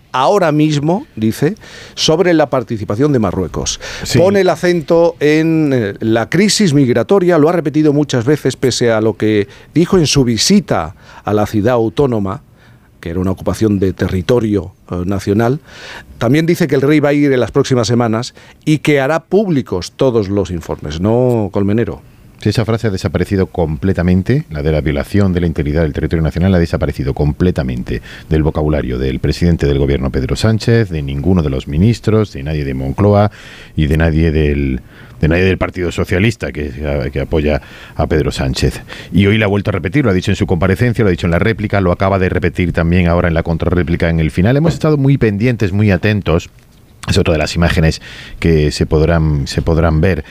ahora mismo, dice, sobre la participación de Marruecos. Sí. Pone el acento en la crisis migratoria, lo ha repetido muchas veces, pese a lo que dijo en su visita a la ciudad autónoma, que era una ocupación de territorio nacional. También dice que el rey va a ir en las próximas semanas y que hará públicos todos los informes, ¿no, Colmenero? Sí, esa frase ha desaparecido completamente, la de la violación de la integridad del territorio nacional ha desaparecido completamente del vocabulario del presidente del gobierno Pedro Sánchez, de ninguno de los ministros, de nadie de Moncloa y de nadie del Partido Socialista que apoya a Pedro Sánchez. Y hoy le ha vuelto a repetir, lo ha dicho en su comparecencia, lo ha dicho en la réplica, lo acaba de repetir también ahora en la contrarréplica en el final. Hemos estado muy pendientes, muy atentos. Es otra de las imágenes que se podrán ver.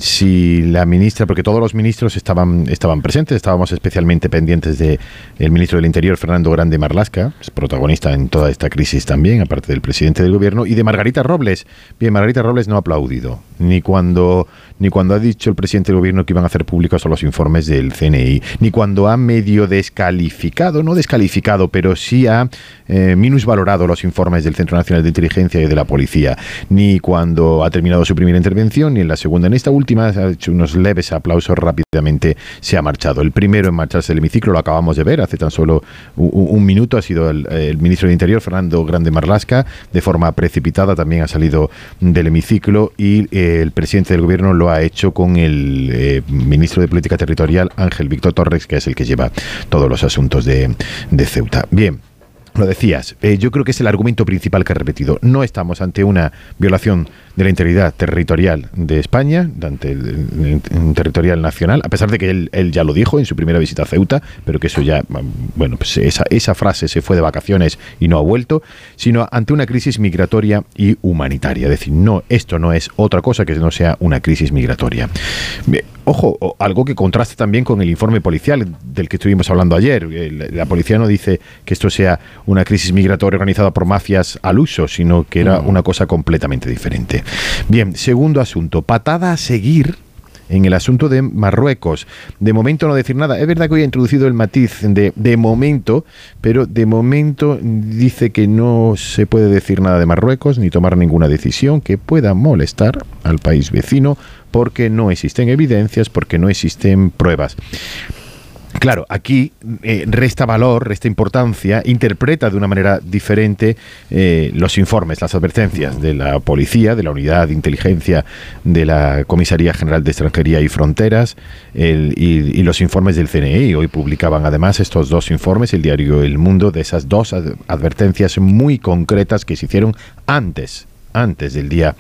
Si la ministra, porque todos los ministros estaban presentes, estábamos especialmente pendientes de el ministro del Interior, Fernando Grande Marlaska, es protagonista en toda esta crisis también, aparte del presidente del gobierno, y de Margarita Robles. Bien, Margarita Robles no ha aplaudido, ni cuando ha dicho el presidente del gobierno que iban a hacer públicos los informes del CNI, ni cuando ha medio descalificado, no descalificado, pero sí ha minusvalorado los informes del Centro Nacional de Inteligencia y de la Policía, ni cuando ha terminado su primera intervención, ni en la segunda. En esta última ha hecho unos leves aplausos, rápidamente se ha marchado. El primero en marcharse del hemiciclo lo acabamos de ver hace tan solo un minuto, ha sido el ministro del Interior, Fernando Grande Marlaska, de forma precipitada también ha salido del hemiciclo, y el presidente del gobierno lo ha hecho con el ministro de Política Territorial, Ángel Víctor Torres, que es el que lleva todos los asuntos de Ceuta. Bien. Lo decías, yo creo que es el argumento principal que ha repetido. No estamos ante una violación de la integridad territorial de España, ante el territorial nacional, a pesar de que él ya lo dijo en su primera visita a Ceuta, pero que eso ya, bueno, pues esa frase se fue de vacaciones y no ha vuelto, sino ante una crisis migratoria y humanitaria. Es decir, no, esto no es otra cosa que no sea una crisis migratoria. Ojo, algo que contrasta también con el informe policial del que estuvimos hablando ayer. La policía no dice que esto sea una crisis migratoria organizada por mafias al uso, sino que era una cosa completamente diferente. Bien, segundo asunto, patada a seguir en el asunto de Marruecos. De momento no decir nada. Es verdad que hoy ha introducido el matiz de momento, pero de momento dice que no se puede decir nada de Marruecos ni tomar ninguna decisión que pueda molestar al país vecino, porque no existen evidencias, porque no existen pruebas. Claro, aquí resta valor, resta importancia, interpreta de una manera diferente los informes, las advertencias de la policía, de la unidad de inteligencia de la Comisaría General de Extranjería y Fronteras y los informes del CNI. Hoy publicaban además estos dos informes, el diario El Mundo, de esas dos advertencias muy concretas que se hicieron antes del día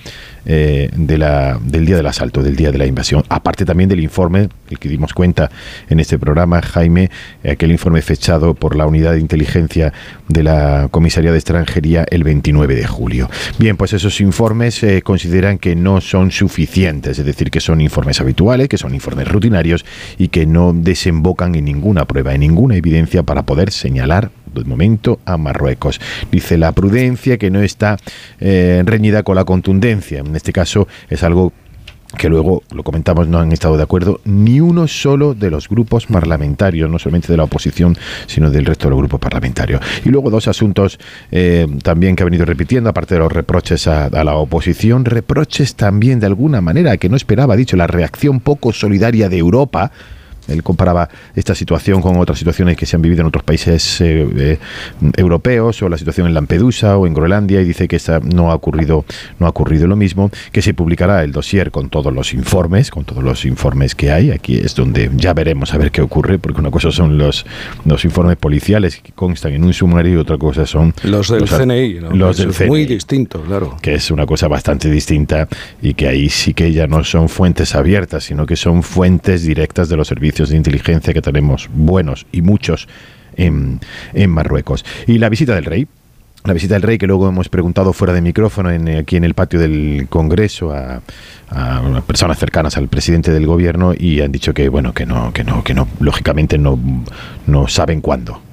del asalto, del día de la invasión. Aparte también del informe, el que dimos cuenta en este programa, Jaime, aquel informe fechado por la unidad de inteligencia de la Comisaría de Extranjería el 29 de julio. Bien, pues esos informes consideran que no son suficientes, es decir, que son informes habituales, que son informes rutinarios y que no desembocan en ninguna prueba, en ninguna evidencia para poder señalar de momento a Marruecos. Dice la prudencia que no está reñida con la contundencia. En este caso es algo que luego, lo comentamos, no han estado de acuerdo ni uno solo de los grupos parlamentarios, no solamente de la oposición, sino del resto de los grupos parlamentarios. Y luego dos asuntos también que ha venido repitiendo, aparte de los reproches a la oposición, reproches también de alguna manera que no esperaba, ha dicho, la reacción poco solidaria de Europa. Él comparaba esta situación con otras situaciones que se han vivido en otros países europeos, o la situación en Lampedusa o en Groenlandia, y dice que no ha ocurrido lo mismo, que se publicará el dossier con todos los informes que hay. Aquí es donde ya veremos a ver qué ocurre, porque una cosa son los informes policiales que constan en un sumario y otra cosa son los del CNI, ¿no? Los del CNI, muy distinto, claro. Que es una cosa bastante distinta, y que ahí sí que ya no son fuentes abiertas, sino que son fuentes directas de los servicios de inteligencia que tenemos buenos y muchos en Marruecos. Y la visita del rey, que luego hemos preguntado fuera de micrófono aquí en el patio del Congreso a personas cercanas al presidente del gobierno, y han dicho que bueno, que no, lógicamente no saben cuándo.